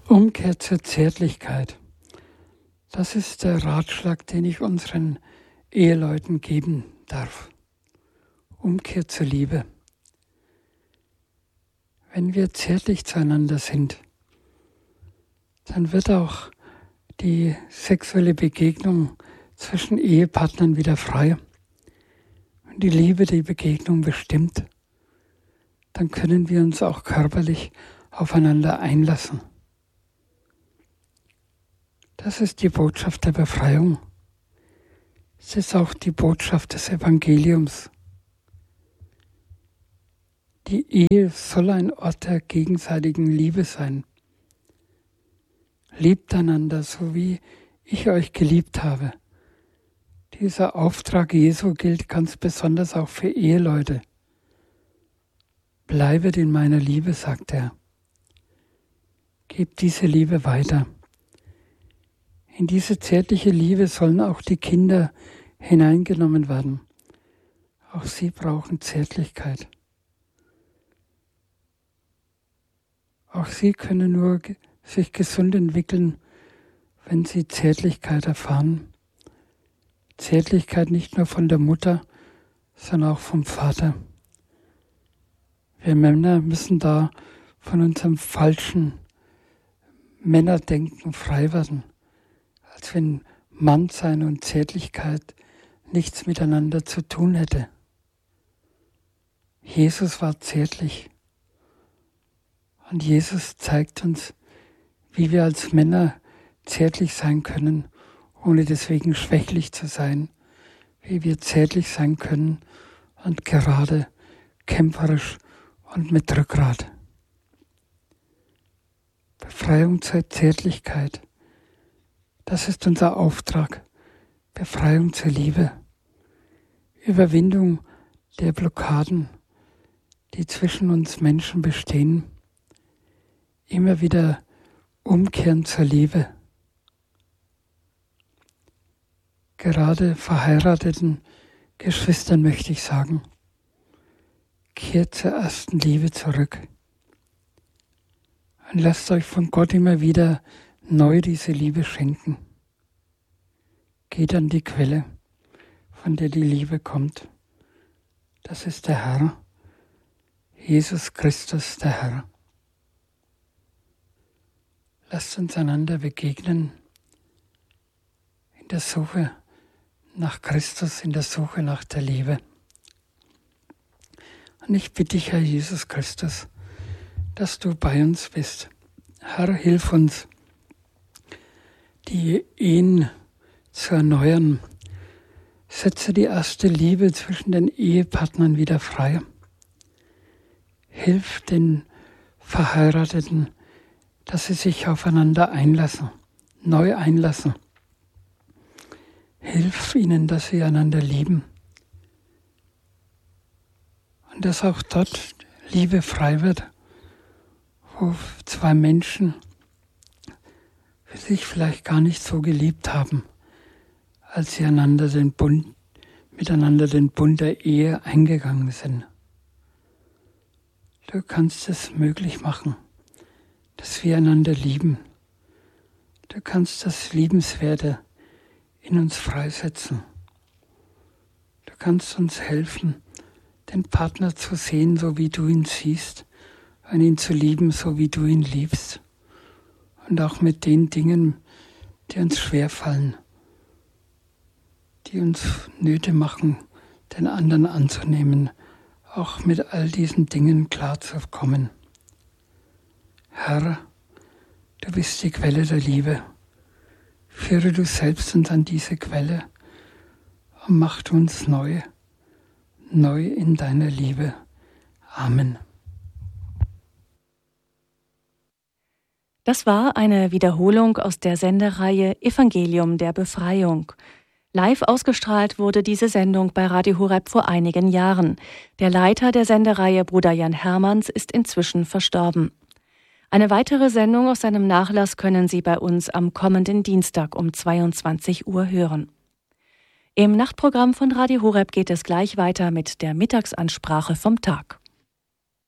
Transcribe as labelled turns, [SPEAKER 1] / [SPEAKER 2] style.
[SPEAKER 1] Umkehr zur Zärtlichkeit. Das ist der Ratschlag, den ich unseren Eheleuten geben darf. Umkehr zur Liebe. Wenn wir zärtlich zueinander sind, dann wird auch die sexuelle Begegnung zwischen Ehepartnern wieder frei. Und die Liebe die Begegnung bestimmt, dann können wir uns auch körperlich aufeinander einlassen. Das ist die Botschaft der Befreiung. Es ist auch die Botschaft des Evangeliums. Die Ehe soll ein Ort der gegenseitigen Liebe sein. Liebt einander, so wie ich euch geliebt habe. Dieser Auftrag Jesu gilt ganz besonders auch für Eheleute. Bleibet in meiner Liebe, sagt er. Gebt diese Liebe weiter. In diese zärtliche Liebe sollen auch die Kinder hineingenommen werden. Auch sie brauchen Zärtlichkeit. Auch sie können nur sich gesund entwickeln, wenn sie Zärtlichkeit erfahren. Zärtlichkeit nicht nur von der Mutter, sondern auch vom Vater. Wir Männer müssen da von unserem falschen Männerdenken frei werden. Als wenn Mannsein und Zärtlichkeit nichts miteinander zu tun hätte. Jesus war zärtlich. Und Jesus zeigt uns, wie wir als Männer zärtlich sein können, ohne deswegen schwächlich zu sein. Wie wir zärtlich sein können und gerade, kämpferisch und mit Rückgrat. Befreiung zur Zärtlichkeit. Das ist unser Auftrag. Befreiung zur Liebe. Überwindung der Blockaden, die zwischen uns Menschen bestehen. Immer wieder umkehren zur Liebe. Gerade verheirateten Geschwistern möchte ich sagen, kehrt zur ersten Liebe zurück. Und lasst euch von Gott immer wieder neu diese Liebe schenken. Geht an die Quelle, von der die Liebe kommt. Das ist der Herr, Jesus Christus, der Herr. Lasst uns einander begegnen in der Suche nach Christus, in der Suche nach der Liebe. Und ich bitte dich, Herr Jesus Christus, dass du bei uns bist. Herr, hilf uns, die Ehen zu erneuern. Setze die erste Liebe zwischen den Ehepartnern wieder frei. Hilf den Verheirateten, dass sie sich aufeinander einlassen, neu einlassen. Hilf ihnen, dass sie einander lieben. Und dass auch dort Liebe frei wird, wo zwei Menschen sich vielleicht gar nicht so geliebt haben, als sie miteinander den Bund der Ehe eingegangen sind. Du kannst es möglich machen, dass wir einander lieben. Du kannst das Liebenswerte in uns freisetzen. Du kannst uns helfen, den Partner zu sehen, so wie du ihn siehst, und ihn zu lieben, so wie du ihn liebst. Und auch mit den Dingen, die uns schwerfallen, die uns Nöte machen, den anderen anzunehmen, auch mit all diesen Dingen klarzukommen. Herr, du bist die Quelle der Liebe. Führe du selbst uns an diese Quelle und mach uns neu in deiner Liebe. Amen.
[SPEAKER 2] Das war eine Wiederholung aus der Sendereihe Evangelium der Befreiung. Live ausgestrahlt wurde diese Sendung bei Radio Horeb vor einigen Jahren. Der Leiter der Sendereihe, Bruder Jan Hermanns, ist inzwischen verstorben. Eine weitere Sendung aus seinem Nachlass können Sie bei uns am kommenden Dienstag um 22 Uhr hören. Im Nachtprogramm von Radio Horeb geht es gleich weiter mit der Mittagsansprache vom Tag.